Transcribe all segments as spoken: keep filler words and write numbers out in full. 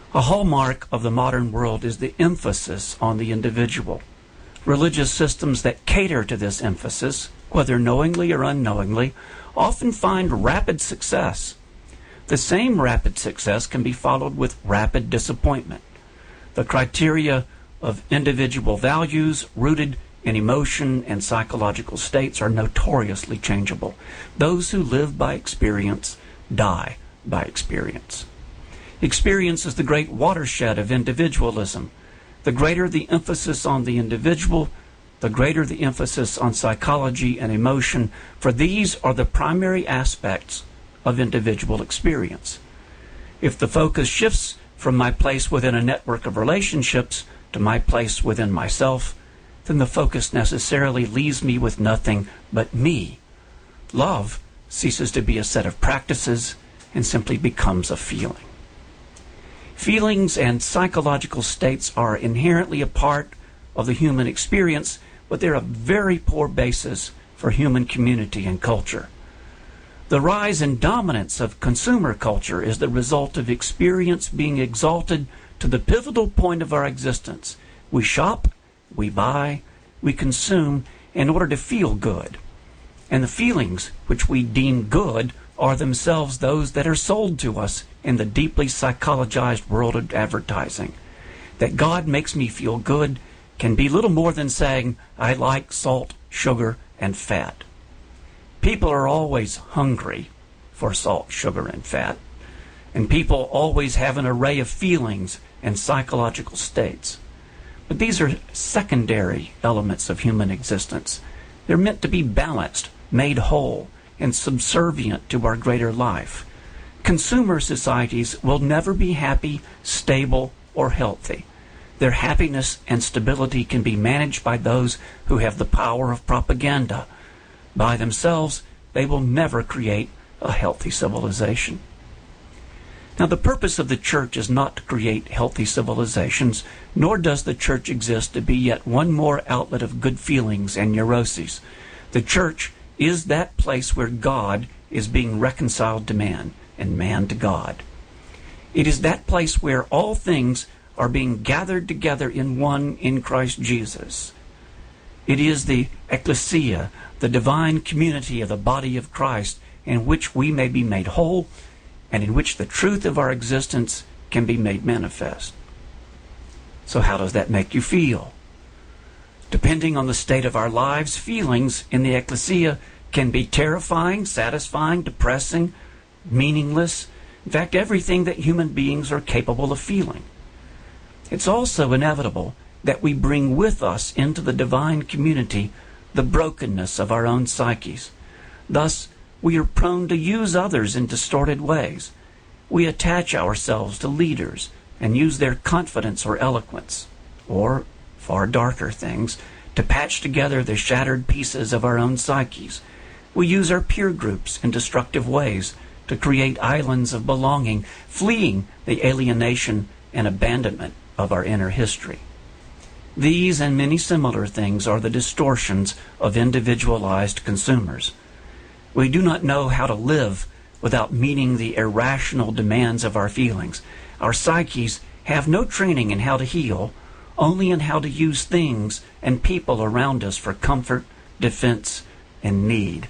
A hallmark of the modern world is the emphasis on the individual. Religious systems that cater to this emphasis, whether knowingly or unknowingly, often find rapid success. The same rapid success can be followed with rapid disappointment. The criteria of individual values rooted in emotion and psychological states are notoriously changeable. Those who live by experience die by experience. Experience is the great watershed of individualism. The greater the emphasis on the individual, the greater the emphasis on psychology and emotion, for these are the primary aspects of individual experience. If the focus shifts from my place within a network of relationships to my place within myself, then the focus necessarily leaves me with nothing but me. Love ceases to be a set of practices and simply becomes a feeling. Feelings and psychological states are inherently a part of the human experience, but they're a very poor basis for human community and culture. The rise and dominance of consumer culture is the result of experience being exalted to the pivotal point of our existence. We shop, we buy, we consume in order to feel good. And the feelings which we deem good are themselves those that are sold to us in the deeply psychologized world of advertising. That God makes me feel good can be little more than saying, I like salt, sugar, and fat. People are always hungry for salt, sugar, and fat. And people always have an array of feelings and psychological states. But these are secondary elements of human existence. They're meant to be balanced, made whole, and subservient to our greater life. Consumer societies will never be happy, stable, or healthy. Their happiness and stability can be managed by those who have the power of propaganda. By themselves, they will never create a healthy civilization. Now, the purpose of the church is not to create healthy civilizations, nor does the church exist to be yet one more outlet of good feelings and neuroses. The church is that place where God is being reconciled to man and man to God. It is that place where all things are being gathered together in one in Christ Jesus. It is the ecclesia, the divine community of the body of Christ, in which we may be made whole and in which the truth of our existence can be made manifest. So how does that make you feel? Depending on the state of our lives, feelings in the ecclesia can be terrifying, satisfying, depressing, meaningless. In fact, everything that human beings are capable of feeling. It's also inevitable that we bring with us into the divine community the brokenness of our own psyches. Thus, we are prone to use others in distorted ways. We attach ourselves to leaders and use their confidence or eloquence, or far darker things, to patch together the shattered pieces of our own psyches. We use our peer groups in destructive ways to create islands of belonging, fleeing the alienation and abandonment of our inner history. These and many similar things are the distortions of individualized consumers. We do not know how to live without meeting the irrational demands of our feelings. Our psyches have no training in how to heal, only in how to use things and people around us for comfort, defense, and need.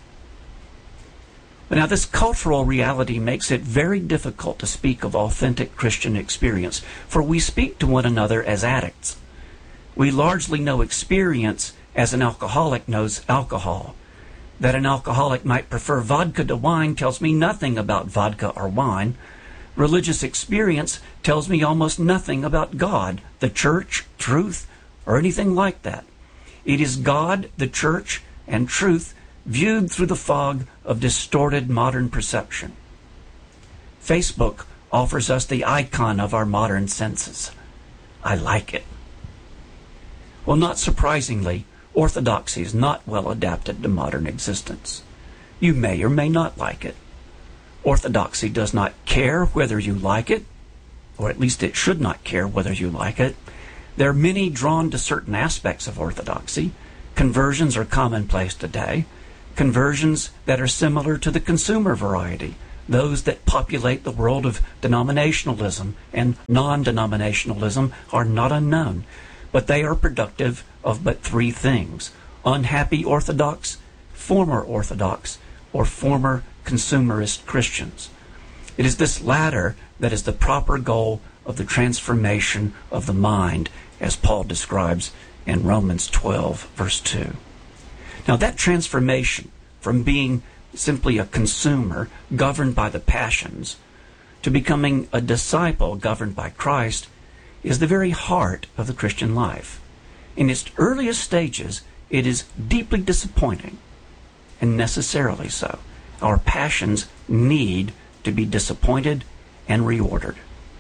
But now this cultural reality makes it very difficult to speak of authentic Christian experience, for we speak to one another as addicts. We largely know experience as an alcoholic knows alcohol. That an alcoholic might prefer vodka to wine tells me nothing about vodka or wine. Religious experience tells me almost nothing about God, the church, truth, or anything like that. It is God, the church, and truth viewed through the fog of distorted modern perception. Facebook offers us the icon of our modern senses. I like it. Well, not surprisingly, orthodoxy is not well adapted to modern existence. You may or may not like it. Orthodoxy does not care whether you like it, or at least it should not care whether you like it. There are many drawn to certain aspects of orthodoxy. Conversions are commonplace today. Conversions that are similar to the consumer variety, Those that populate the world of denominationalism and non-denominationalism are not unknown, but they are productive of but three things: unhappy Orthodox, former Orthodox, or former consumerist Christians. It is this latter that is the proper goal of the transformation of the mind, as Paul describes in Romans twelve, verse two. Now that transformation from being simply a consumer governed by the passions to becoming a disciple governed by Christ is the very heart of the Christian life. In its earliest stages, it is deeply disappointing, and necessarily so. Our passions need to be disappointed and reordered.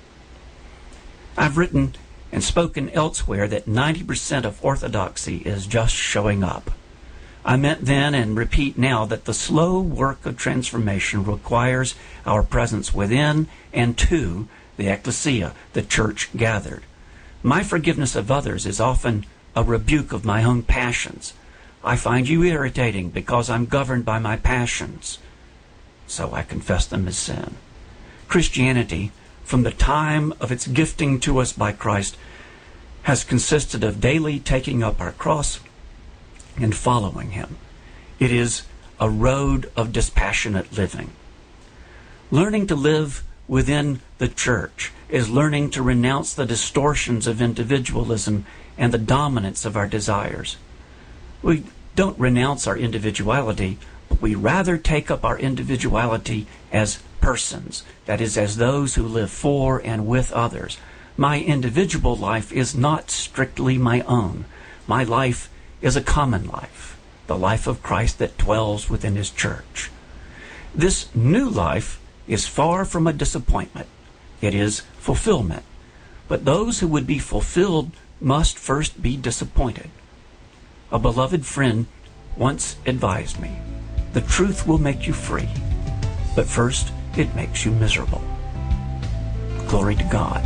I've written and spoken elsewhere that ninety percent of orthodoxy is just showing up. I meant then and repeat now that the slow work of transformation requires our presence within and to the ecclesia, the church gathered. My forgiveness of others is often a rebuke of my own passions. I find you irritating because I'm governed by my passions, so I confess them as sin. Christianity, from the time of its gifting to us by Christ, has consisted of daily taking up our cross and following Him. It is a road of dispassionate living. Learning to live within the church is learning to renounce the distortions of individualism and the dominance of our desires. We don't renounce our individuality, but we rather take up our individuality as persons, that is, as those who live for and with others. My individual life is not strictly my own. My life is a common life, the life of Christ that dwells within His church. This new life is far from a disappointment. It is fulfillment. But those who would be fulfilled must first be disappointed. A beloved friend once advised me, the truth will make you free, but first it makes you miserable. Glory to God.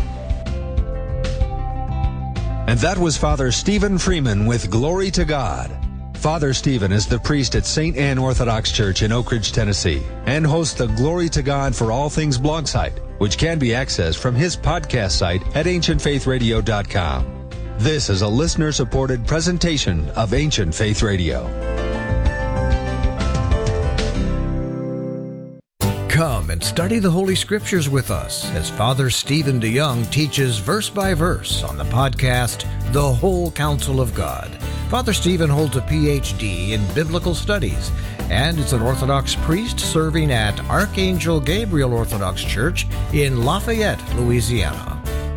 And that was Father Stephen Freeman with Glory to God. Father Stephen is the priest at Saint Anne Orthodox Church in Oak Ridge, Tennessee, and hosts the Glory to God for All Things blog site, which can be accessed from his podcast site at ancient faith radio dot com. This is a listener-supported presentation of Ancient Faith Radio. Come and study the Holy Scriptures with us as Father Stephen DeYoung teaches verse by verse on the podcast, The Whole Counsel of God. Father Stephen holds a P H D in Biblical Studies and is an Orthodox priest serving at Archangel Gabriel Orthodox Church in Lafayette, Louisiana.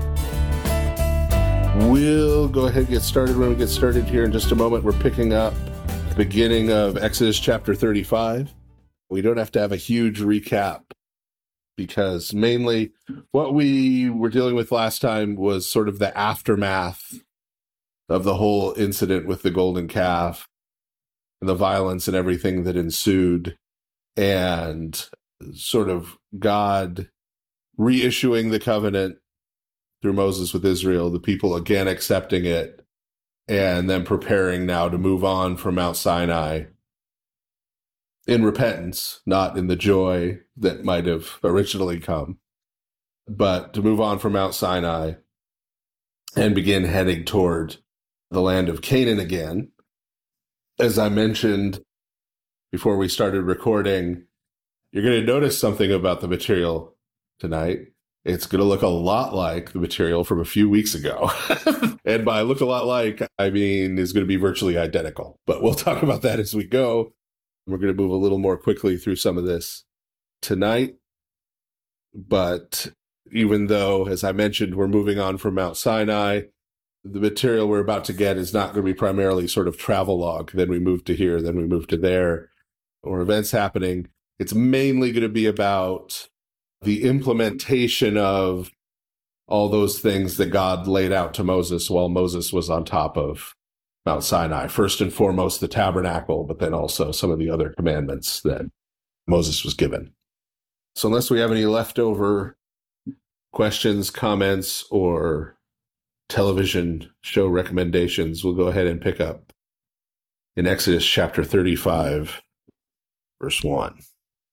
We'll go ahead and get started. When we get started here in just a moment, we're picking up the beginning of Exodus chapter thirty-five. We don't have to have a huge recap because mainly what we were dealing with last time was sort of the aftermath of the whole incident with the golden calf and the violence and everything that ensued, and sort of God reissuing the covenant through Moses with Israel, the people again accepting it, and then preparing now to move on from Mount Sinai in repentance, not in the joy that might have originally come, but to move on from Mount Sinai and begin heading toward the land of Canaan again. As I mentioned before we started recording, you're going to notice something about the material tonight. It's going to look a lot like the material from a few weeks ago. And by look a lot like, I mean is going to be virtually identical. But we'll talk about that as we go. We're going to move a little more quickly through some of this tonight. But even though, as I mentioned, we're moving on from Mount Sinai, the material we're about to get is not going to be primarily sort of travelogue. Then we move to here, then we move to there, or events happening. It's mainly going to be about the implementation of all those things that God laid out to Moses while Moses was on top of Mount Sinai. First and foremost, the tabernacle, but then also some of the other commandments that Moses was given. So unless we have any leftover questions, comments, or television show recommendations, we'll go ahead and pick up in Exodus chapter thirty-five, verse one.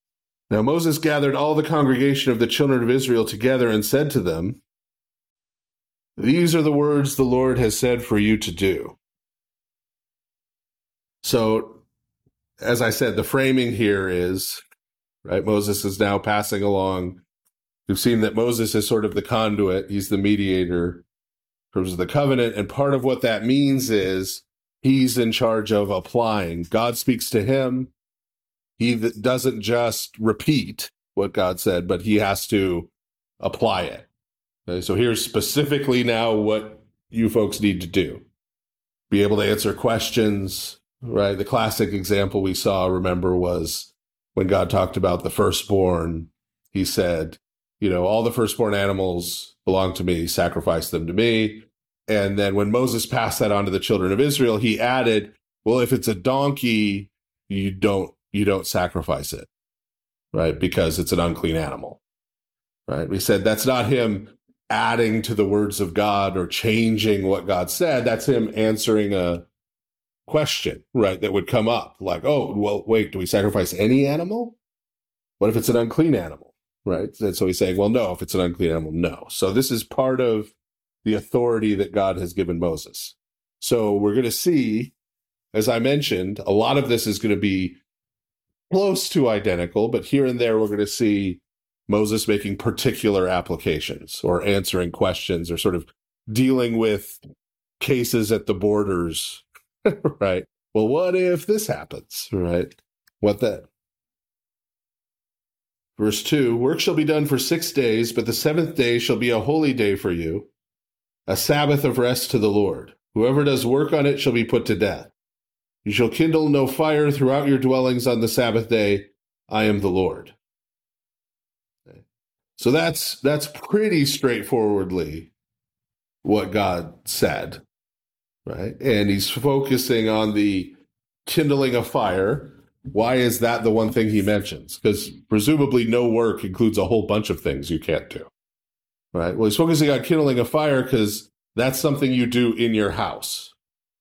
Now Moses gathered all the congregation of the children of Israel together and said to them, "These are the words the Lord has said for you to do." So, as I said, the framing here is, right, Moses is now passing along. We've seen that Moses is sort of the conduit. He's the mediator in terms of the covenant. And part of what that means is he's in charge of applying. God speaks to him. He doesn't just repeat what God said, but he has to apply it. Okay, so here's specifically now what you folks need to do. Be able to answer questions, right? The classic example we saw, remember, was when God talked about the firstborn. He said, you know, all the firstborn animals belong to me, sacrifice them to me. And then when Moses passed that on to the children of Israel, he added, well, if it's a donkey, you don't you don't sacrifice it, right? Because it's an unclean animal, right? We said that's not him adding to the words of God or changing what God said. That's him answering a question, right, that would come up like, oh, well, wait, do we sacrifice any animal? What if it's an unclean animal, right? And so he's saying, well, no, if it's an unclean animal, no. So this is part of the authority that God has given Moses. So we're going to see, as I mentioned, a lot of this is going to be close to identical, but here and there we're going to see Moses making particular applications or answering questions or sort of dealing with cases at the borders, right? Well, what if this happens, right? What then? Verse two, work shall be done for six days, but the seventh day shall be a holy day for you, a Sabbath of rest to the Lord. Whoever does work on it shall be put to death. You shall kindle no fire throughout your dwellings on the Sabbath day. I am the Lord. Okay. So that's that's pretty straightforwardly what God said, right? And he's focusing on the kindling a fire. Why is that the one thing he mentions? Because presumably no work includes a whole bunch of things you can't do, right? Well, he's focusing on kindling a fire because that's something you do in your house,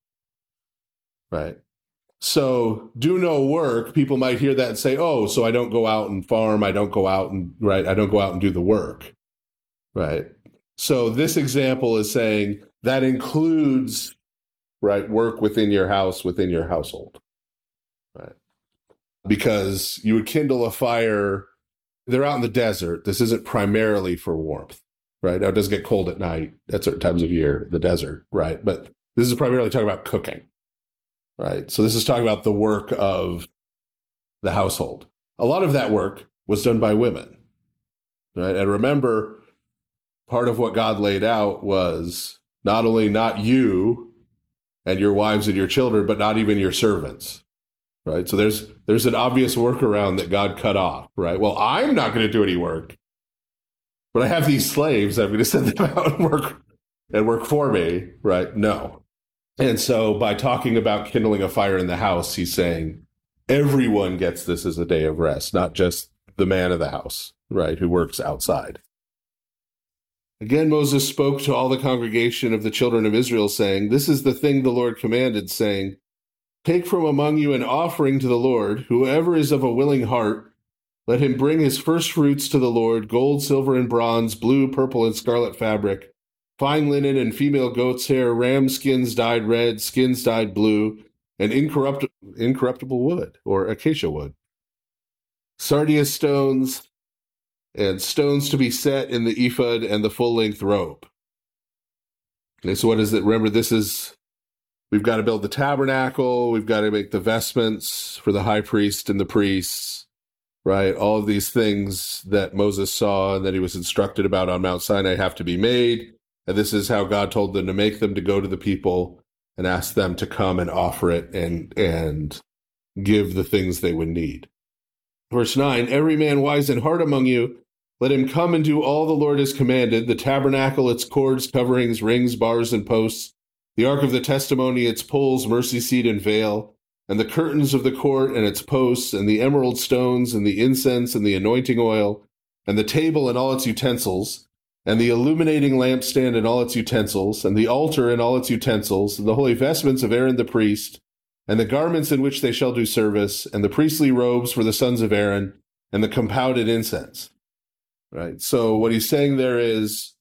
right? So do no work. People might hear that and say, oh, so I don't go out and farm. I don't go out and, right, I don't go out and do the work, right? So this example is saying that includes, right, work within your house, within your household, right? Because you would kindle a fire. They're out in the desert. This isn't primarily for warmth, right? Now it does get cold at night at certain times of year, the desert, right? But this is primarily talking about cooking. Right. So this is talking about the work of the household. A lot of that work was done by women. Right. And remember, part of what God laid out was not only not you and your wives and your children, but not even your servants. Right. So there's there's an obvious workaround that God cut off. Right. Well, I'm not going to do any work, but I have these slaves. I'm going to send them out and work and work for me. Right. No. And so by talking about kindling a fire in the house, he's saying everyone gets this as a day of rest, not just the man of the house, right, who works outside. Again, Moses spoke to all the congregation of the children of Israel, saying, this is the thing the Lord commanded, saying, take from among you an offering to the Lord. Whoever is of a willing heart, let him bring his first fruits to the Lord, gold, silver, and bronze, blue, purple, and scarlet fabric, fine linen and female goat's hair, ram skins dyed red, skins dyed blue, and incorrupt- incorruptible wood, or acacia wood, sardius stones, and stones to be set in the ephod and the full-length robe. Okay, so what is it? Remember, this is, we've got to build the tabernacle, we've got to make the vestments for the high priest and the priests, right? All of these things that Moses saw and that he was instructed about on Mount Sinai have to be made. And this is how God told them to make them, to go to the people and ask them to come and offer it and, and give the things they would need. Verse nine, every man wise in heart among you, let him come and do all the Lord has commanded, the tabernacle, its cords, coverings, rings, bars, and posts, the ark of the testimony, its poles, mercy seat, and veil, and the curtains of the court and its posts, and the emerald stones, and the incense, and the anointing oil, and the table and all its utensils, and the illuminating lampstand and all its utensils, and the altar and all its utensils, and the holy vestments of Aaron the priest, and the garments in which they shall do service, and the priestly robes for the sons of Aaron, and the compounded incense, right? So what he's saying there is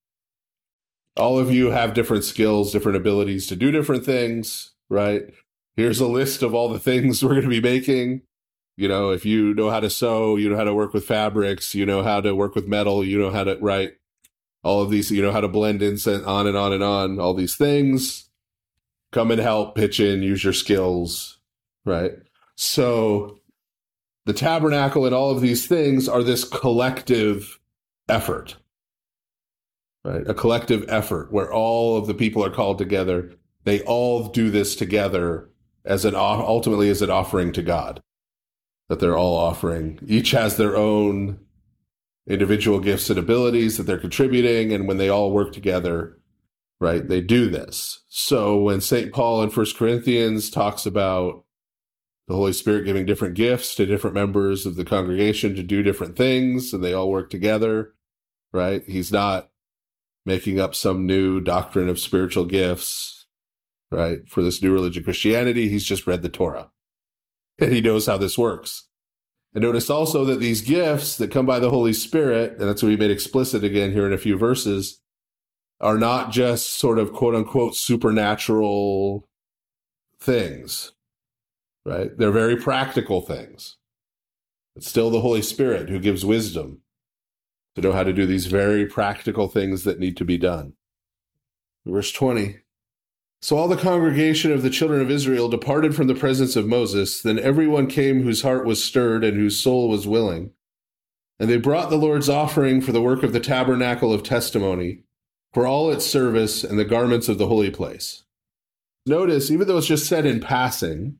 all of you have different skills, different abilities to do different things, right? Here's a list of all the things we're going to be making. You know, if you know how to sew, you know how to work with fabrics, you know how to work with metal, you know how to write all of these, you know how to blend incense, on and on and on, all these things. Come and help, pitch in, use your skills, right? So the tabernacle and all of these things are this collective effort, right? A collective effort where all of the people are called together. They all do this together as an ultimately as an offering to God that they're all offering. Each has their own individual gifts and abilities that they're contributing, and when they all work together, right, they do this. So when Saint Paul in First Corinthians talks about the Holy Spirit giving different gifts to different members of the congregation to do different things, and they all work together, right? He's not making up some new doctrine of spiritual gifts, right, for this new religion, Christianity. He's just read the Torah, and he knows how this works. And notice also that these gifts that come by the Holy Spirit, and that's what we made explicit again here in a few verses, are not just sort of quote-unquote supernatural things, right? They're very practical things. It's still the Holy Spirit who gives wisdom to know how to do these very practical things that need to be done. Verse twenty. So all the congregation of the children of Israel departed from the presence of Moses. Then everyone came whose heart was stirred and whose soul was willing. And they brought the Lord's offering for the work of the tabernacle of testimony, for all its service and the garments of the holy place. Notice, even though it's just said in passing,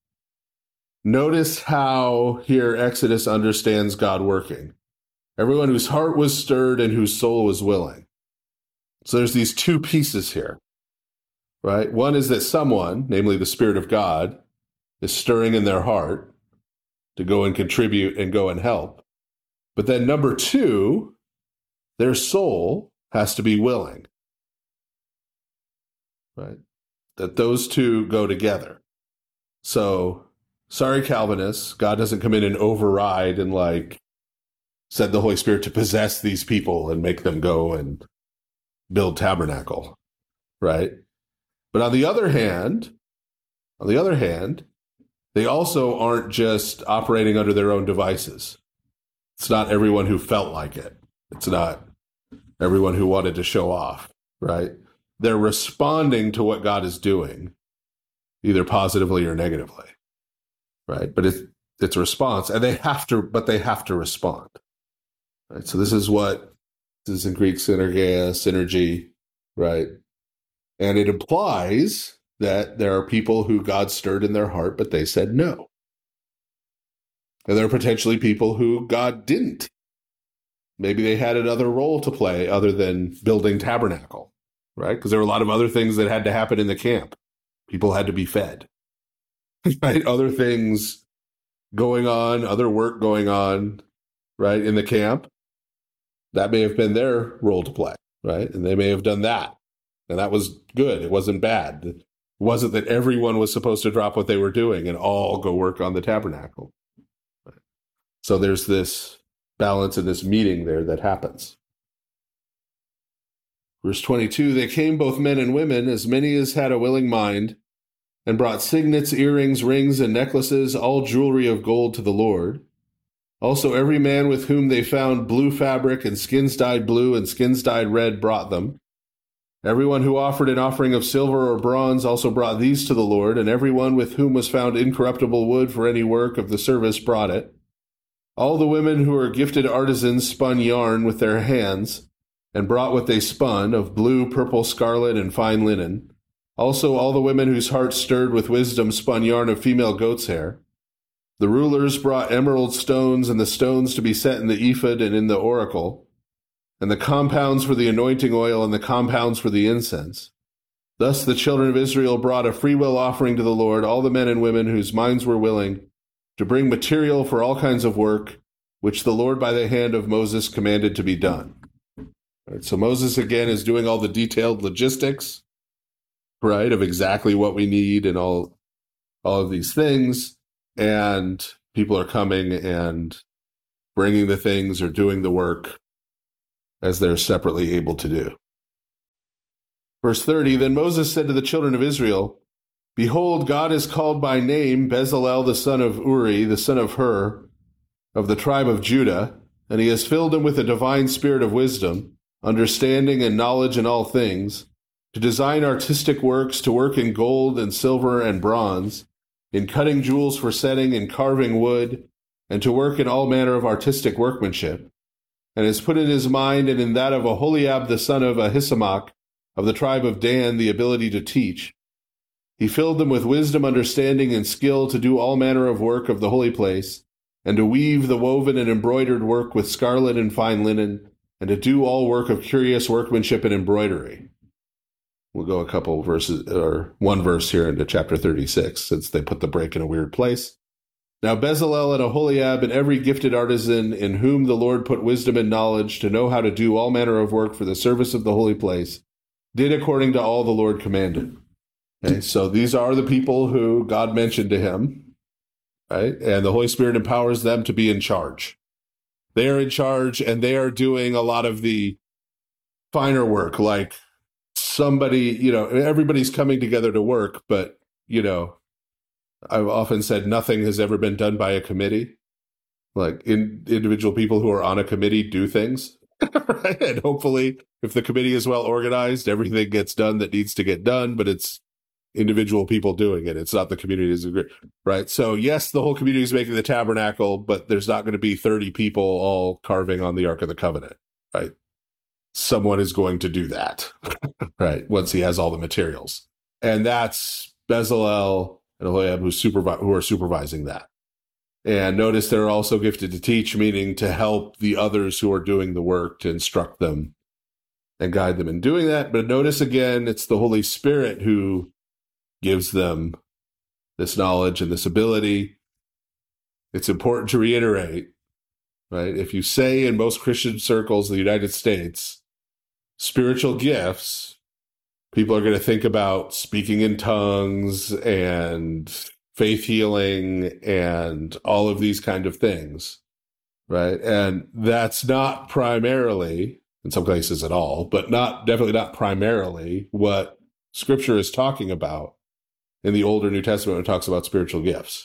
notice how here Exodus understands God working. Everyone whose heart was stirred and whose soul was willing. So there's these two pieces here. Right? One is that someone, namely the Spirit of God, is stirring in their heart to go and contribute and go and help. But then number two, their soul has to be willing. Right? That those two go together. So, sorry, Calvinists, God doesn't come in and override and like send the Holy Spirit to possess these people and make them go and build tabernacle. Right? But on the other hand, on the other hand, they also aren't just operating under their own devices. It's not everyone who felt like it. It's not everyone who wanted to show off, right? They're responding to what God is doing, either positively or negatively, right? But it's it's a response, and they have to, but they have to respond, right? So this is what this is in Greek synergia, synergy, right? And it implies that there are people who God stirred in their heart, but they said no. And there are potentially people who God didn't. Maybe they had another role to play other than building tabernacle, right? Because there were a lot of other things that had to happen in the camp. People had to be fed, right? Other things going on, other work going on, right, in the camp. That may have been their role to play, right? And they may have done that. And that was good. It wasn't bad. It wasn't that everyone was supposed to drop what they were doing and all go work on the tabernacle. So there's this balance and this meeting there that happens. Verse twenty-two, they came both men and women, as many as had a willing mind, and brought signets, earrings, rings, and necklaces, all jewelry of gold to the Lord. Also every man with whom they found blue fabric and skins dyed blue and skins dyed red brought them. Everyone who offered an offering of silver or bronze also brought these to the Lord, and everyone with whom was found incorruptible wood for any work of the service brought it. All the women who were gifted artisans spun yarn with their hands, and brought what they spun, of blue, purple, scarlet, and fine linen. Also all the women whose hearts stirred with wisdom spun yarn of female goat's hair. The rulers brought emerald stones, and the stones to be set in the ephod and in the oracle, and the compounds for the anointing oil, and the compounds for the incense. Thus the children of Israel brought a freewill offering to the Lord, all the men and women whose minds were willing, to bring material for all kinds of work, which the Lord by the hand of Moses commanded to be done. All right, so Moses again is doing all the detailed logistics, right, of exactly what we need and all, all of these things, and people are coming and bringing the things or doing the work as they're separately able to do. Verse thirty, then Moses said to the children of Israel, behold, God has called by name Bezalel the son of Uri, the son of Hur, of the tribe of Judah, and he has filled him with a divine spirit of wisdom, understanding and knowledge in all things, to design artistic works, to work in gold and silver and bronze, in cutting jewels for setting and carving wood, and to work in all manner of artistic workmanship, and has put in his mind and in that of Aholiab the son of Ahisamach, of the tribe of Dan, the ability to teach. He filled them with wisdom, understanding, and skill to do all manner of work of the holy place, and to weave the woven and embroidered work with scarlet and fine linen, and to do all work of curious workmanship and embroidery. We'll go a couple verses, or one verse here into chapter thirty-six, since they put the break in a weird place. Now Bezalel and Aholiab and every gifted artisan in whom the Lord put wisdom and knowledge to know how to do all manner of work for the service of the holy place, did according to all the Lord commanded. Okay, so these are the people who God mentioned to him, right? And the Holy Spirit empowers them to be in charge. They are in charge, and they are doing a lot of the finer work, like somebody, you know, everybody's coming together to work, but, you know, I've often said nothing has ever been done by a committee. Like in, individual people who are on a committee do things, right? And hopefully, if the committee is well organized, everything gets done that needs to get done, but it's individual people doing it. It's not the community, right? So yes, the whole community is making the tabernacle, but there's not going to be thirty people all carving on the Ark of the Covenant, right? Someone is going to do that, right? Once he has all the materials. And that's Bezalel and Aholiab who, supervi- who are supervising that. And notice they're also gifted to teach, meaning to help the others who are doing the work, to instruct them and guide them in doing that. But notice again, it's the Holy Spirit who gives them this knowledge and this ability. It's important to reiterate, right? If you say in most Christian circles in the United States, spiritual gifts, people are going to think about speaking in tongues and faith healing and all of these kind of things, right? And that's not primarily, in some cases at all, but not definitely not primarily what Scripture is talking about in the Older New Testament when it talks about spiritual gifts,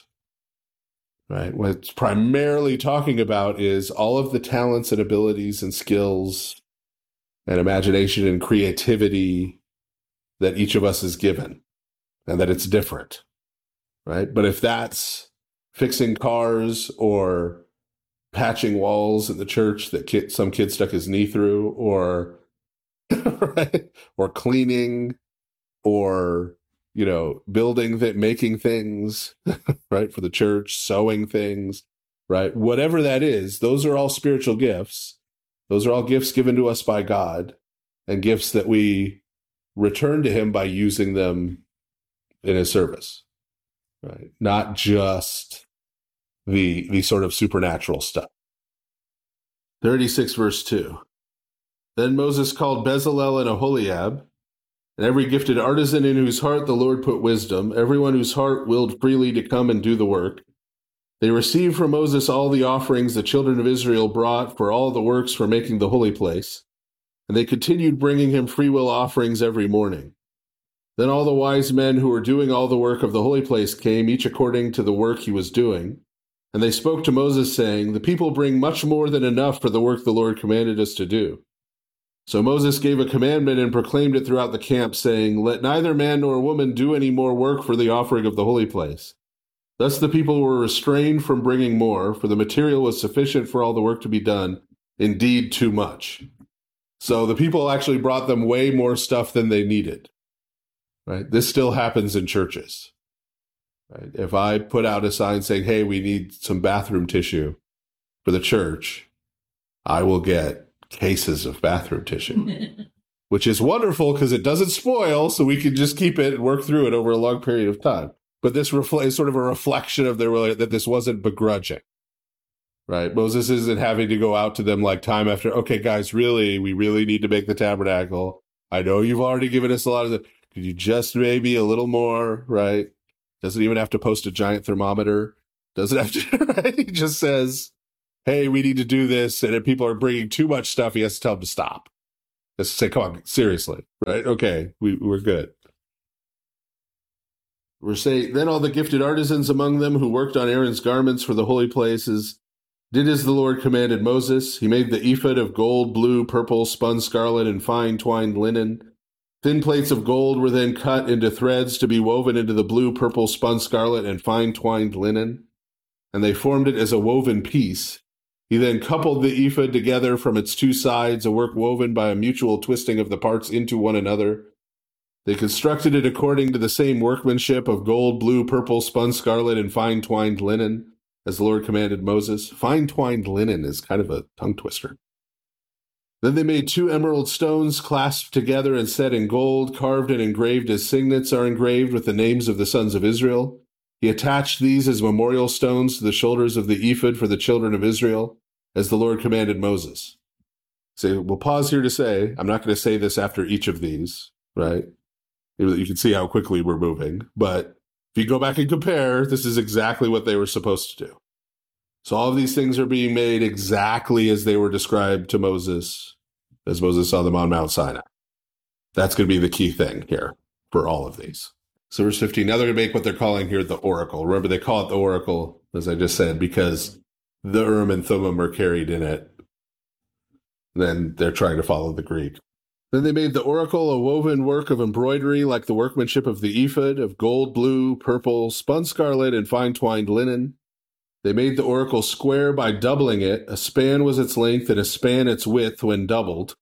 right? What it's primarily talking about is all of the talents and abilities and skills and imagination and creativity that each of us is given, and that it's different, right? But if that's fixing cars or patching walls in the church that kid, some kid stuck his knee through, or right, or cleaning, or you know, building that, making things, right, for the church, sewing things, right? Whatever that is, those are all spiritual gifts. Those are all gifts given to us by God, and gifts that we return to him by using them in his service, right? Not just the, the sort of supernatural stuff. thirty-six verse two. Then Moses called Bezalel and Aholiab, and every gifted artisan in whose heart the Lord put wisdom, everyone whose heart willed freely to come and do the work. They received from Moses all the offerings the children of Israel brought for all the works for making the holy place, and they continued bringing him freewill offerings every morning. Then all the wise men who were doing all the work of the holy place came, each according to the work he was doing. And they spoke to Moses, saying, the people bring much more than enough for the work the Lord commanded us to do. So Moses gave a commandment and proclaimed it throughout the camp, saying, let neither man nor woman do any more work for the offering of the holy place. Thus the people were restrained from bringing more, for the material was sufficient for all the work to be done, indeed too much. So the people actually brought them way more stuff than they needed, right? This still happens in churches, right? If I put out a sign saying, hey, we need some bathroom tissue for the church, I will get cases of bathroom tissue, which is wonderful because it doesn't spoil, so we can just keep it and work through it over a long period of time. But this refl- is sort of a reflection of their that this wasn't begrudging, right? Moses isn't having to go out to them like time after, okay, guys, really, we really need to make the tabernacle. I know you've already given us a lot of the, could you just maybe a little more, right? Doesn't even have to post a giant thermometer. Doesn't have to, right? He just says, hey, we need to do this, and if people are bringing too much stuff, he has to tell them to stop. Let's say, come on, seriously, right? Okay, we, we're good. We're saying, then all the gifted artisans among them who worked on Aaron's garments for the holy places did as the Lord commanded Moses. He made the ephod of gold, blue, purple, spun scarlet, and fine twined linen. Thin plates of gold were then cut into threads to be woven into the blue, purple, spun scarlet, and fine twined linen, and they formed it as a woven piece. He then coupled the ephod together from its two sides, a work woven by a mutual twisting of the parts into one another. They constructed it according to the same workmanship of gold, blue, purple, spun scarlet, and fine twined linen, as the Lord commanded Moses. Fine twined linen is kind of a tongue twister. Then they made two emerald stones clasped together and set in gold, carved and engraved as signets are engraved with the names of the sons of Israel. He attached these as memorial stones to the shoulders of the ephod for the children of Israel, as the Lord commanded Moses. So we'll pause here to say, I'm not going to say this after each of these, right? You can see how quickly we're moving. But if you go back and compare, this is exactly what they were supposed to do. So all of these things are being made exactly as they were described to Moses, as Moses saw them on Mount Sinai. That's going to be the key thing here for all of these. So verse fifteen, now they're going to make what they're calling here the oracle. Remember, they call it the oracle, as I just said, because the Urim and Thummim are carried in it. Then they're trying to follow the Greek. Then they made the oracle a woven work of embroidery like the workmanship of the ephod, of gold, blue, purple, spun scarlet, and fine twined linen. They made the oracle square by doubling it. A span was its length and a span its width when doubled.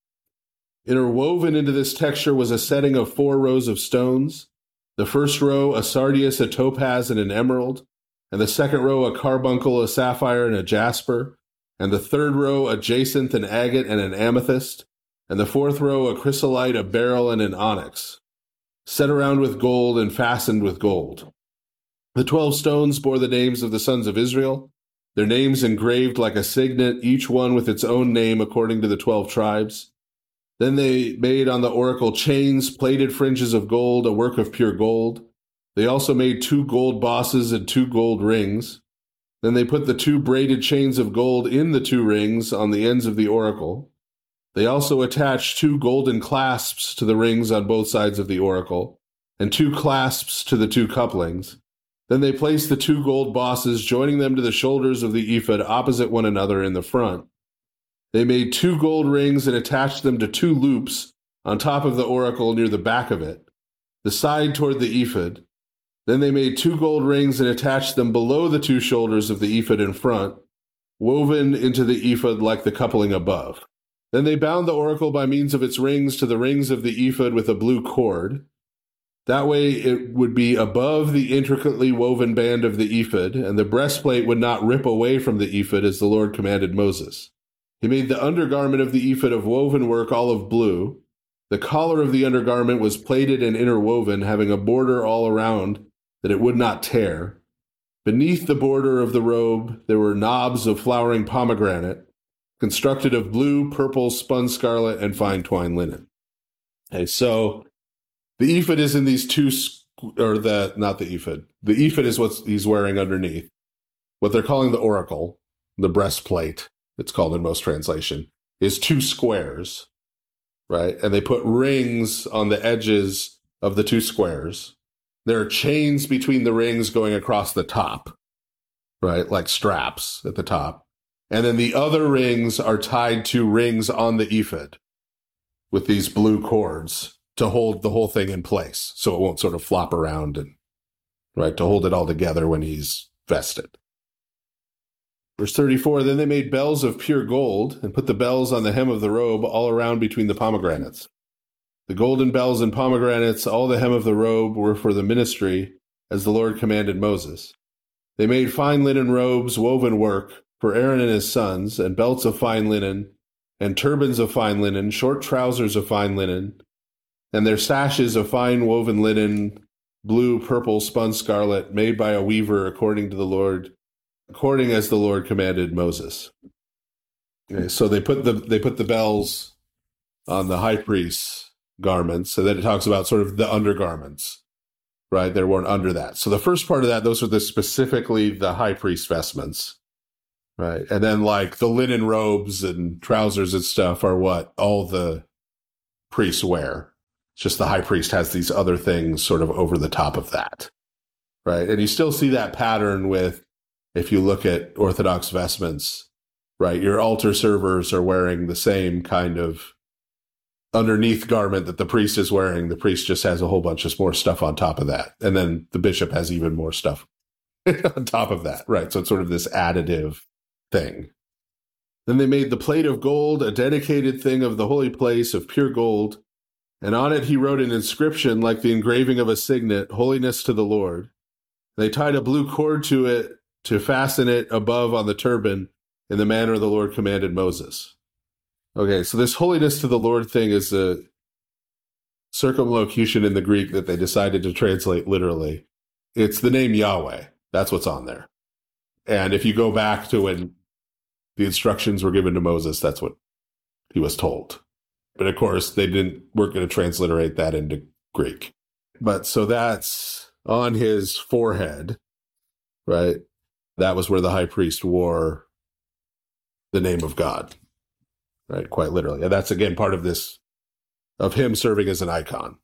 Interwoven into this texture was a setting of four rows of stones. The first row, a sardius, a topaz, and an emerald. And the second row, a carbuncle, a sapphire, and a jasper. And the third row, a jacinth, an agate, and an amethyst. And the fourth row, a chrysolite, a beryl, and an onyx, set around with gold and fastened with gold. The twelve stones bore the names of the sons of Israel, their names engraved like a signet, each one with its own name according to the twelve tribes. Then they made on the oracle chains, plaited fringes of gold, a work of pure gold. They also made two gold bosses and two gold rings. Then they put the two braided chains of gold in the two rings on the ends of the oracle. They also attached two golden clasps to the rings on both sides of the oracle, and two clasps to the two couplings. Then they placed the two gold bosses, joining them to the shoulders of the ephod opposite one another in the front. They made two gold rings and attached them to two loops on top of the oracle near the back of it, the side toward the ephod. Then they made two gold rings and attached them below the two shoulders of the ephod in front, woven into the ephod like the coupling above. Then they bound the oracle by means of its rings to the rings of the ephod with a blue cord. That way it would be above the intricately woven band of the ephod, and the breastplate would not rip away from the ephod as the Lord commanded Moses. He made the undergarment of the ephod of woven work olive blue. The collar of the undergarment was plaited and interwoven, having a border all around that it would not tear. Beneath the border of the robe there were knobs of flowering pomegranate, constructed of blue, purple, spun scarlet, and fine twined linen. Okay, so the ephod is in these two, or the, not the ephod. The ephod is what he's wearing underneath. What they're calling the oracle, the breastplate, it's called in most translation, is two squares, right? And they put rings on the edges of the two squares. There are chains between the rings going across the top, right? Like straps at the top. And then the other rings are tied to rings on the ephod with these blue cords to hold the whole thing in place so it won't sort of flop around and, right, to hold it all together when he's vested. Verse thirty-four, then they made bells of pure gold and put the bells on the hem of the robe all around between the pomegranates. The golden bells and pomegranates, all the hem of the robe, were for the ministry, as the Lord commanded Moses. They made fine linen robes, woven work, for Aaron and his sons, and belts of fine linen, and turbans of fine linen, short trousers of fine linen, and their sashes of fine woven linen, blue, purple, spun scarlet, made by a weaver according to the Lord, according as the Lord commanded Moses. Okay, so they put the they put the bells on the high priest's garments, and then it talks about sort of the undergarments, right? They're worn under that. So the first part of that, those are the specifically the high priest's vestments. right? And then like the linen robes and trousers and stuff are what all the priests wear. It's just the high priest has these other things sort of over the top of that, right? And you still see that pattern with, if you look at Orthodox vestments, right? Your altar servers are wearing the same kind of underneath garment that the priest is wearing. The priest just has a whole bunch of more stuff on top of that. And then the bishop has even more stuff on top of that, right? So it's sort of this additive thing. Then they made the plate of gold, a dedicated thing of the holy place of pure gold. And on it he wrote an inscription like the engraving of a signet, holiness to the Lord. They tied a blue cord to it to fasten it above on the turban in the manner the Lord commanded Moses. Okay, so this holiness to the Lord thing is a circumlocution in the Greek that they decided to translate literally. It's the name Yahweh. That's what's on there. And if you go back to when the instructions were given to Moses, that's what he was told. But of course, they didn't weren't going to transliterate that into Greek. But so that's on his forehead, right? That was where the high priest wore the name of God, right? Quite literally. And that's, again, part of this, of him serving as an icon,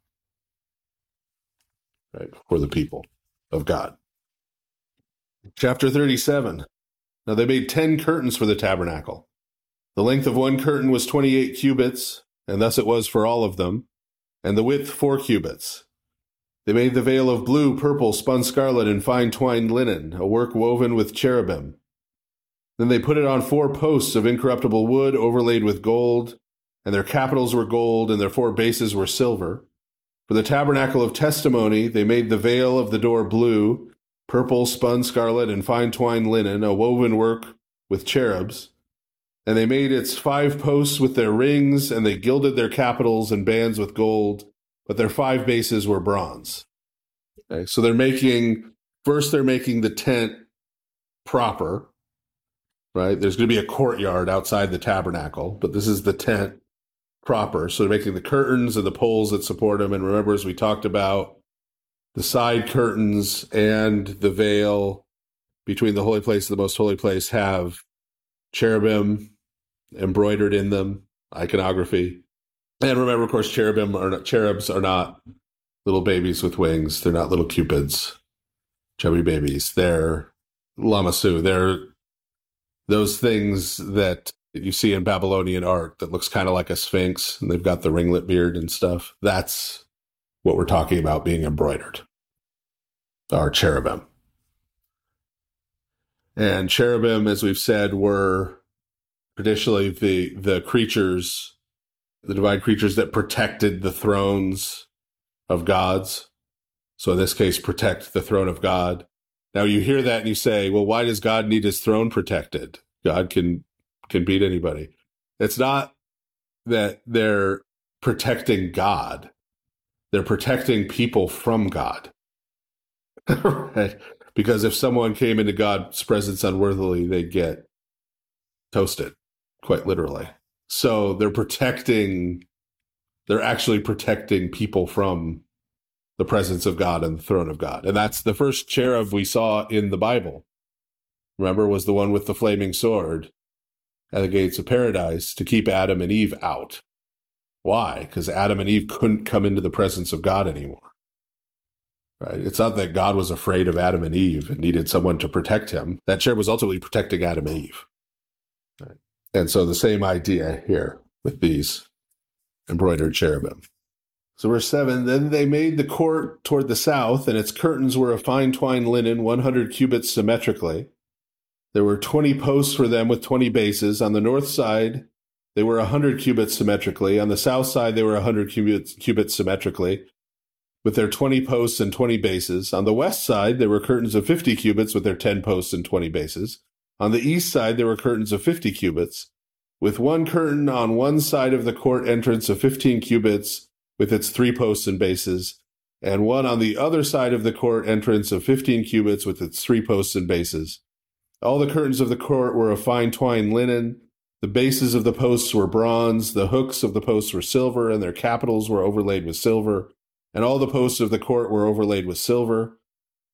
right, for the people of God. Chapter thirty-seven. Now they made ten curtains for the tabernacle. The length of one curtain was twenty-eight cubits, and thus it was for all of them, and the width four cubits. They made the veil of blue, purple, spun scarlet, and fine twined linen, a work woven with cherubim. Then they put it on four posts of incorruptible wood overlaid with gold, and their capitals were gold, and their four bases were silver. For the tabernacle of testimony, they made the veil of the door blue, purple, spun scarlet, and fine twined linen, a woven work with cherubs. And they made its five posts with their rings, and they gilded their capitals and bands with gold, but their five bases were bronze. Okay, so they're making, first they're making the tent proper, right? There's going to be a courtyard outside the tabernacle, but this is the tent proper. So they're making the curtains and the poles that support them. And remember, as we talked about, the side curtains and the veil between the holy place and the most holy place have cherubim embroidered in them, iconography. And remember, of course, cherubim are not, cherubs are not little babies with wings. They're not little cupids, chubby babies. They're lamassu. They're those things that you see in Babylonian art that looks kind of like a sphinx, and they've got the ringlet beard and stuff. That's what we're talking about being embroidered, are cherubim. And cherubim, as we've said, were traditionally the, the creatures, the divine creatures that protected the thrones of gods. So in this case, protect the throne of God. Now you hear that and you say, well, why does God need his throne protected? God can, can beat anybody. It's not that they're protecting God. They're protecting people from God. Right? Because if someone came into God's presence unworthily, they'd get toasted, quite literally. So they're protecting, they're actually protecting people from the presence of God and the throne of God. And that's the first cherub we saw in the Bible. Remember, was the one with the flaming sword at the gates of paradise to keep Adam and Eve out. Why? Because Adam and Eve couldn't come into the presence of God anymore. Right? It's not that God was afraid of Adam and Eve and needed someone to protect him. That cherub was ultimately protecting Adam and Eve. Right? And so the same idea here with these embroidered cherubim. So verse seven, then they made the court toward the south, and its curtains were of fine twined linen, one hundred cubits symmetrically. There were twenty posts for them with twenty bases. On the north side, they were one hundred cubits symmetrically. On the south side, they were one hundred cubits, cubits symmetrically, with their twenty posts and twenty bases. On the west side, there were curtains of fifty cubits with their ten posts and twenty bases. On the east side, there were curtains of fifty cubits, with one curtain on one side of the court entrance of fifteen cubits with its three posts and bases, and one on the other side of the court entrance of fifteen cubits with its three posts and bases. All the curtains of the court were of fine twined linen. The bases of the posts were bronze. The hooks of the posts were silver, and their capitals were overlaid with silver. And all the posts of the court were overlaid with silver.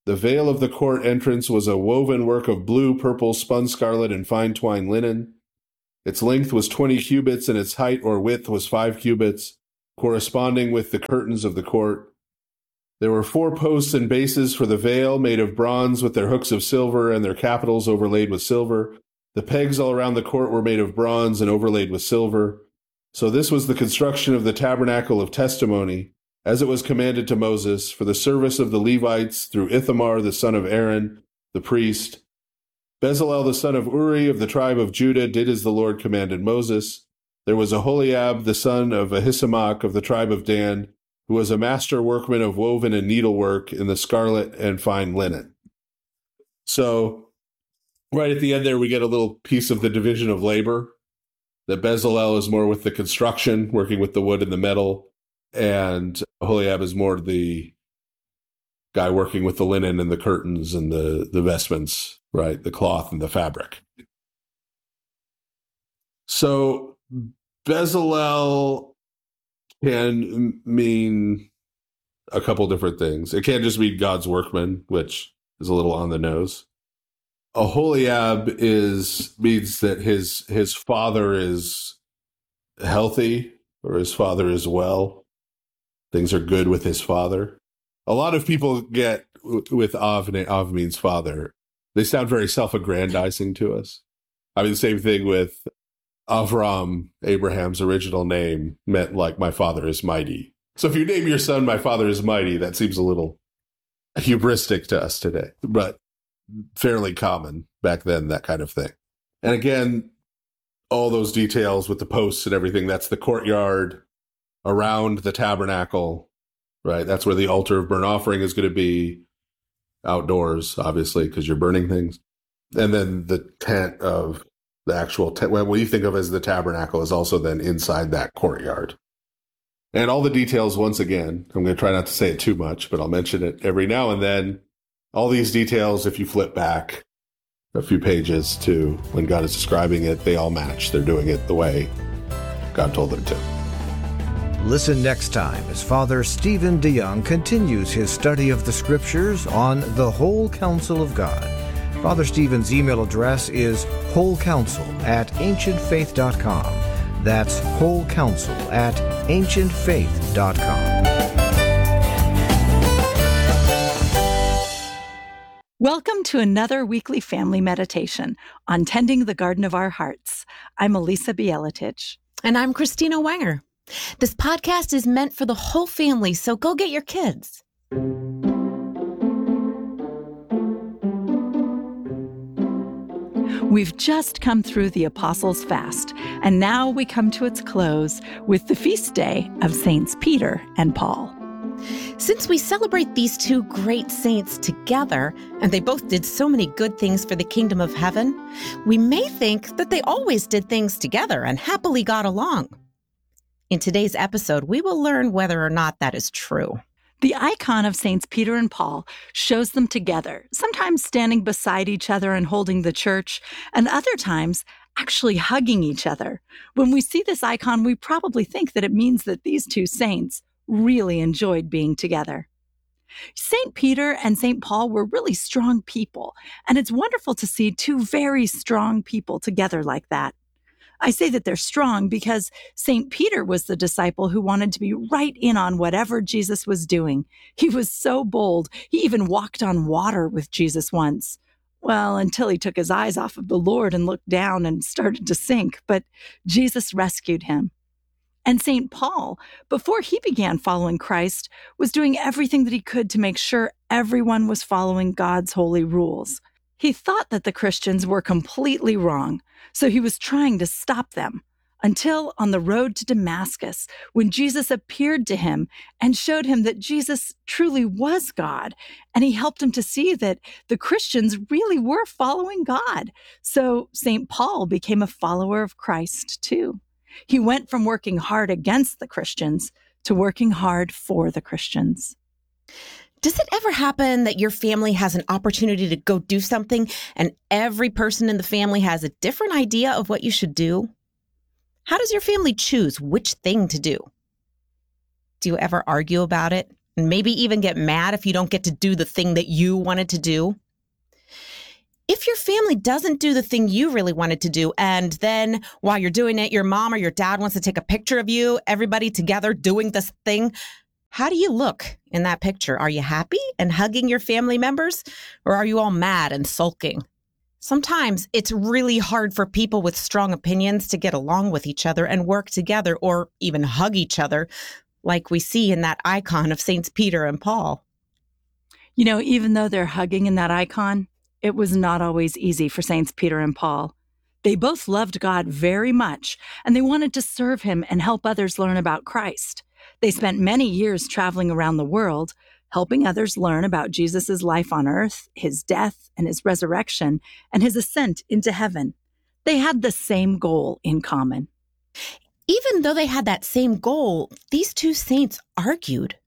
The veil of the court entrance was a woven work of blue, purple, spun scarlet, and fine twined linen. Its length was twenty cubits, and its height or width was five cubits, corresponding with the curtains of the court. There were four posts and bases for the veil, made of bronze with their hooks of silver and their capitals overlaid with silver. The pegs all around the court were made of bronze and overlaid with silver. So this was the construction of the tabernacle of testimony, as it was commanded to Moses, for the service of the Levites through Ithamar the son of Aaron, the priest. Bezalel the son of Uri of the tribe of Judah did as the Lord commanded Moses. There was Aholiab the son of Ahisamach of the tribe of Dan, who was a master workman of woven and needlework in the scarlet and fine linen. So right at the end there, we get a little piece of the division of labor. That Bezalel is more with the construction, working with the wood and the metal, and Aholiab is more the guy working with the linen and the curtains and the, the vestments, right? The cloth and the fabric. So Bezalel can mean a couple different things. It can't just mean God's workman, which is a little on the nose. Aholiab is means that his his father is healthy, or his father is well. Things are good with his father. A lot of people get with Av, Av means father. They sound very self-aggrandizing to us. I mean, the same thing with Avram, Abraham's original name, meant like my father is mighty. So if you name your son my father is mighty, that seems a little hubristic to us today, but fairly common back then, that kind of thing. And again, all those details with the posts and everything, that's the courtyard around the tabernacle, right? That's where the altar of burnt offering is going to be, outdoors, obviously, because you're burning things. And then the tent of the actual tent, what you think of as the tabernacle, is also then inside that courtyard. And all the details, once again, I'm going to try not to say it too much, but I'll mention it every now and then. All these details, if you flip back a few pages to when God is describing it, they all match. They're doing it the way God told them to. Listen next time as Father Stephen DeYoung continues his study of the Scriptures on the whole counsel of God. Father Stephen's email address is wholecounsel at ancient faith dot com. That's wholecounsel at ancient faith dot com. Welcome to another weekly family meditation on tending the garden of our hearts. I'm Elisa Bieletich. And I'm Christina Wenger. This podcast is meant for the whole family, so go get your kids. We've just come through the Apostles' Fast, and now we come to its close with the feast day of Saints Peter and Paul. Since we celebrate these two great saints together, and they both did so many good things for the kingdom of heaven, we may think that they always did things together and happily got along. In today's episode, we will learn whether or not that is true. The icon of Saints Peter and Paul shows them together, sometimes standing beside each other and holding the church, and other times actually hugging each other. When we see this icon, we probably think that it means that these two saints really enjoyed being together. Saint Peter and Saint Paul were really strong people, and it's wonderful to see two very strong people together like that. I say that they're strong because Saint Peter was the disciple who wanted to be right in on whatever Jesus was doing. He was so bold. He even walked on water with Jesus once. Well, until he took his eyes off of the Lord and looked down and started to sink, but Jesus rescued him. And Saint Paul, before he began following Christ, was doing everything that he could to make sure everyone was following God's holy rules. He thought that the Christians were completely wrong, so he was trying to stop them, until on the road to Damascus, when Jesus appeared to him and showed him that Jesus truly was God, and he helped him to see that the Christians really were following God. So Saint Paul became a follower of Christ too. He went from working hard against the Christians to working hard for the Christians. Does it ever happen that your family has an opportunity to go do something and every person in the family has a different idea of what you should do? How does your family choose which thing to do? Do you ever argue about it? and maybe even get mad if you don't get to do the thing that you wanted to do. If your family doesn't do the thing you really wanted to do, and then while you're doing it, your mom or your dad wants to take a picture of you, everybody together doing this thing, how do you look in that picture? Are you happy and hugging your family members, or are you all mad and sulking? Sometimes it's really hard for people with strong opinions to get along with each other and work together or even hug each other, like we see in that icon of Saints Peter and Paul. You know, even though they're hugging in that icon, it was not always easy for Saints Peter and Paul. They both loved God very much, and they wanted to serve him and help others learn about Christ. They spent many years traveling around the world, helping others learn about Jesus' life on earth, his death and his resurrection, and his ascent into heaven. They had the same goal in common. Even though they had that same goal, these two saints argued.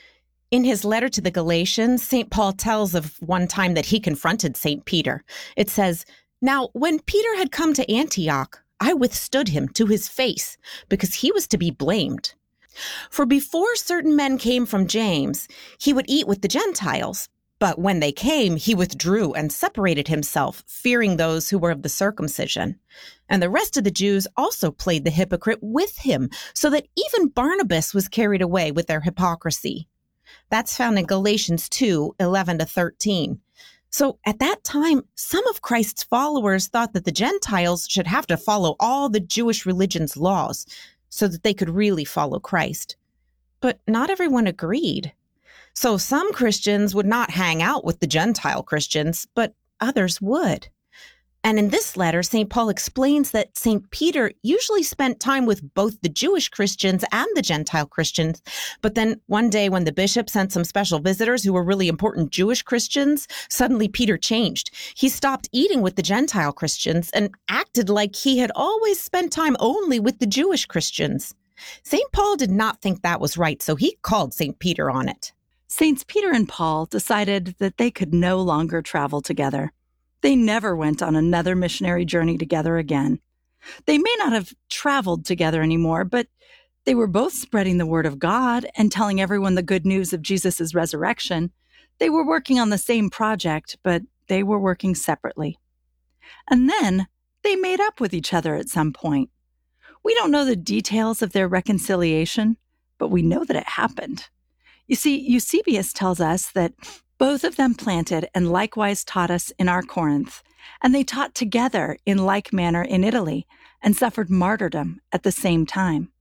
In his letter to the Galatians, Saint Paul tells of one time that he confronted Saint Peter. It says, "Now, when Peter had come to Antioch, I withstood him to his face, because he was to be blamed. For before certain men came from James, he would eat with the Gentiles. But when they came, he withdrew and separated himself, fearing those who were of the circumcision. And the rest of the Jews also played the hypocrite with him, so that even Barnabas was carried away with their hypocrisy." That's found in Galatians two, eleven to thirteen. So at that time, some of Christ's followers thought that the Gentiles should have to follow all the Jewish religion's laws so that they could really follow Christ. But not everyone agreed. So some Christians would not hang out with the Gentile Christians, but others would. And in this letter, Saint Paul explains that Saint Peter usually spent time with both the Jewish Christians and the Gentile Christians. But then one day when the bishop sent some special visitors who were really important Jewish Christians, suddenly Peter changed. He stopped eating with the Gentile Christians and acted like he had always spent time only with the Jewish Christians. Saint Paul did not think that was right, so he called Saint Peter on it. Saints Peter and Paul decided that they could no longer travel together. They never went on another missionary journey together again. They may not have traveled together anymore, but they were both spreading the word of God and telling everyone the good news of Jesus' resurrection. They were working on the same project, but they were working separately. And then they made up with each other at some point. We don't know the details of their reconciliation, but we know that it happened. You see, Eusebius tells us that both of them planted and likewise taught us in our Corinth, and they taught together in like manner in Italy and suffered martyrdom at the same time.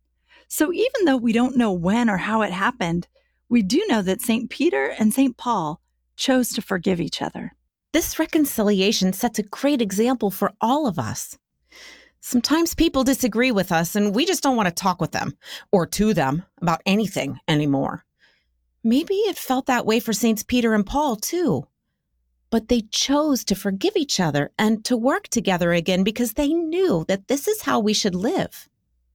So even though we don't know when or how it happened, we do know that Saint Peter and Saint Paul chose to forgive each other. This reconciliation sets a great example for all of us. Sometimes people disagree with us and we just don't want to talk with them or to them about anything anymore. Maybe it felt that way for Saints Peter and Paul, too. But they chose to forgive each other and to work together again because they knew that this is how we should live.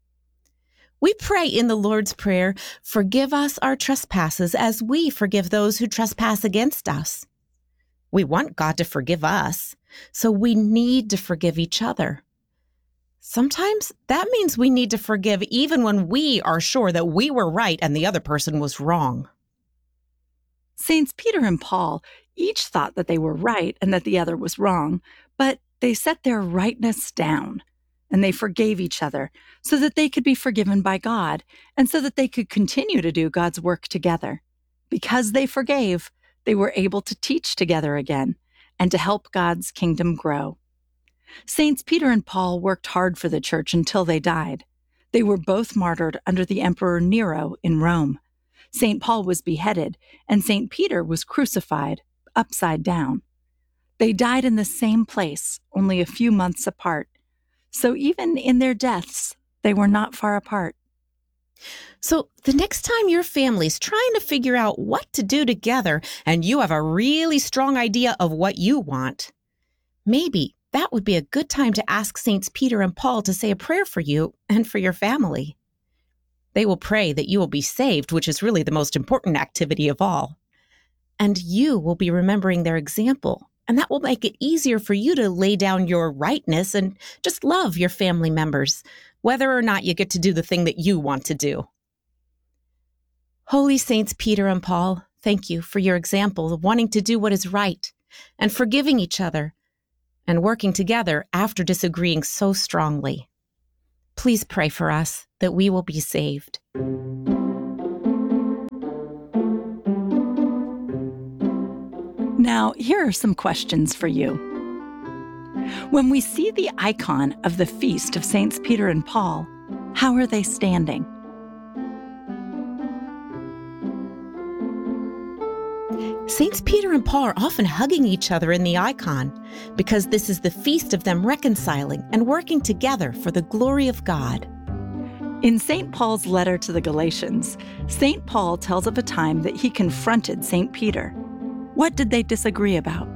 We pray in the Lord's Prayer, "Forgive us our trespasses as we forgive those who trespass against us." We want God to forgive us, so we need to forgive each other. Sometimes that means we need to forgive even when we are sure that we were right and the other person was wrong. Saints Peter and Paul each thought that they were right and that the other was wrong, but they set their rightness down, and they forgave each other so that they could be forgiven by God and so that they could continue to do God's work together. Because they forgave, they were able to teach together again and to help God's kingdom grow. Saints Peter and Paul worked hard for the church until they died. They were both martyred under the Emperor Nero in Rome. Saint Paul was beheaded, and Saint Peter was crucified, upside down. They died in the same place, only a few months apart. So even in their deaths, they were not far apart. So the next time your family's trying to figure out what to do together and you have a really strong idea of what you want, maybe that would be a good time to ask Saints Peter and Paul to say a prayer for you and for your family. They will pray that you will be saved, which is really the most important activity of all. And you will be remembering their example, and that will make it easier for you to lay down your rightness and just love your family members, whether or not you get to do the thing that you want to do. Holy Saints Peter and Paul, thank you for your example of wanting to do what is right and forgiving each other and working together after disagreeing so strongly. Please pray for us that we will be saved. Now, here are some questions for you. When we see the icon of the feast of Saints Peter and Paul, how are they standing? Saints Peter and Paul are often hugging each other in the icon because this is the feast of them reconciling and working together for the glory of God. In Saint Paul's letter to the Galatians, Saint Paul tells of a time that he confronted Saint Peter. What did they disagree about?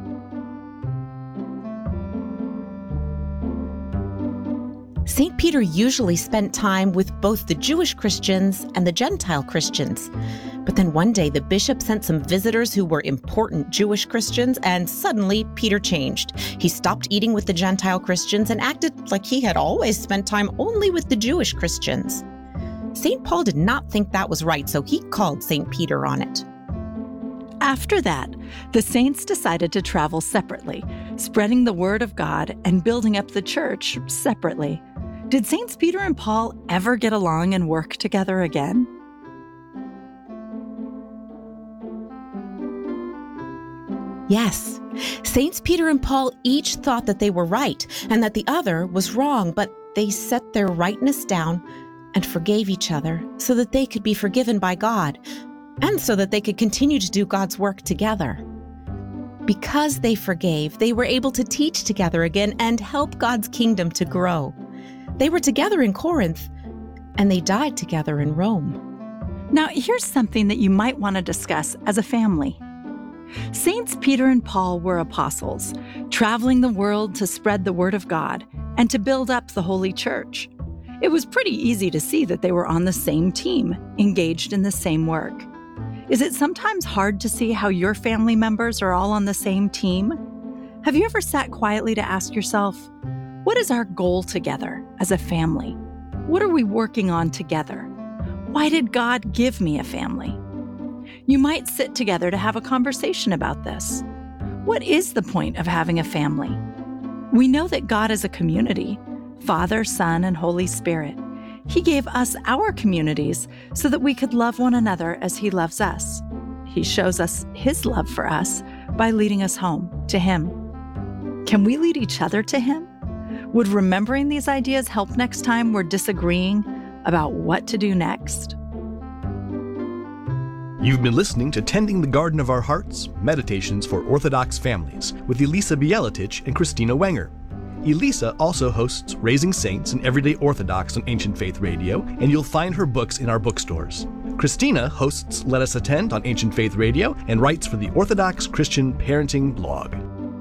Saint Peter usually spent time with both the Jewish Christians and the Gentile Christians. But then one day the bishop sent some visitors who were important Jewish Christians, and suddenly Peter changed. He stopped eating with the Gentile Christians and acted like he had always spent time only with the Jewish Christians. Saint Paul did not think that was right, so he called Saint Peter on it. After that, the saints decided to travel separately, spreading the word of God and building up the church separately. Did Saints Peter and Paul ever get along and work together again? Yes, Saints Peter and Paul each thought that they were right and that the other was wrong, but they set their rightness down and forgave each other so that they could be forgiven by God and so that they could continue to do God's work together. Because they forgave, they were able to teach together again and help God's kingdom to grow. They were together in Corinth, and they died together in Rome. Now, here's something that you might want to discuss as a family. Saints Peter and Paul were apostles, traveling the world to spread the word of God and to build up the Holy Church. It was pretty easy to see that they were on the same team, engaged in the same work. Is it sometimes hard to see how your family members are all on the same team? Have you ever sat quietly to ask yourself, what is our goal together as a family? What are we working on together? Why did God give me a family? You might sit together to have a conversation about this. What is the point of having a family? We know that God is a community, Father, Son, and Holy Spirit. He gave us our communities so that we could love one another as He loves us. He shows us His love for us by leading us home to Him. Can we lead each other to Him? Would remembering these ideas help next time we're disagreeing about what to do next? You've been listening to Tending the Garden of Our Hearts, Meditations for Orthodox Families with Elisa Bieletich and Christina Wenger. Elisa also hosts Raising Saints and Everyday Orthodox on Ancient Faith Radio, and you'll find her books in our bookstores. Christina hosts Let Us Attend on Ancient Faith Radio and writes for the Orthodox Christian Parenting blog.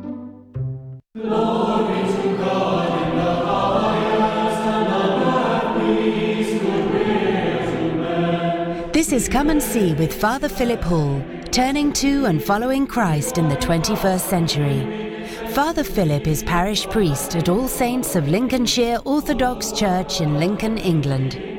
Glory to God in the highest, and on earth peace, goodwill to men. This is Come and See with Father Philip Hall, turning to and following Christ in the twenty-first century. Father Philip is parish priest at All Saints of Lincolnshire Orthodox Church in Lincoln, England.